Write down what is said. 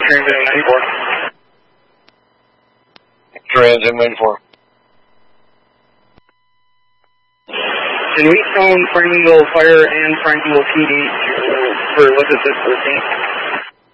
Transit 94. Transit 94. Can we phone Franklinville Fire and Franklinville PD for what's it, this 14?